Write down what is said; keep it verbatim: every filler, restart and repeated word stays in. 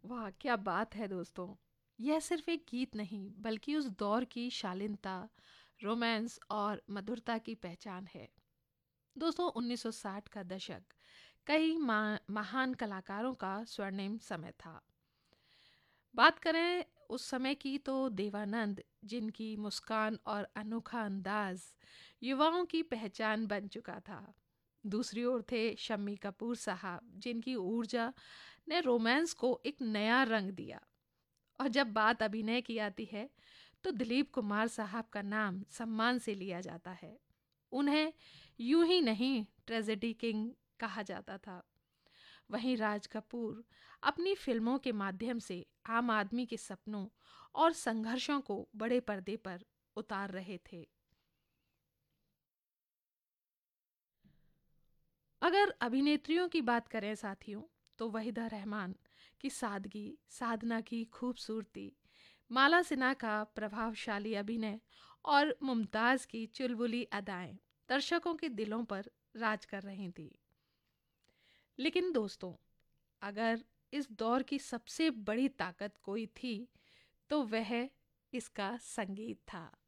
वाह क्या बात है दोस्तों। यह सिर्फ एक गीत नहीं बल्कि उस दौर की शालीनता, रोमांस और मधुरता की पहचान है। दोस्तों उन्नीस सौ साठ का दशक कई मा, महान कलाकारों का स्वर्णिम समय था। बात करें उस समय की तो देवानंद, जिनकी मुस्कान और अनोखा अंदाज युवाओं की पहचान बन चुका था। दूसरी ओर थे शम्मी कपूर साहब, जिनकी ऊर्जा ने रोमांस को एक नया रंग दिया। और जब बात अभिनय की आती है तो दिलीप कुमार साहब का नाम सम्मान से लिया जाता है। उन्हें यूं ही नहीं, ट्रेजेडी किंग कहा जाता था। वहीं राज कपूर अपनी फिल्मों के माध्यम से आम आदमी के सपनों और संघर्षों को बड़े पर्दे पर उतार रहे थे। अगर अभिनेत्रियों की बात करें साथियों, तो वहीदा रहमान की सादगी, साधना की खूबसूरती, माला सिन्हा का प्रभावशाली अभिनय और मुमताज़ की चुलबुली अदाएं दर्शकों के दिलों पर राज कर रही थी। लेकिन दोस्तों, अगर इस दौर की सबसे बड़ी ताकत कोई थी तो वह इसका संगीत था।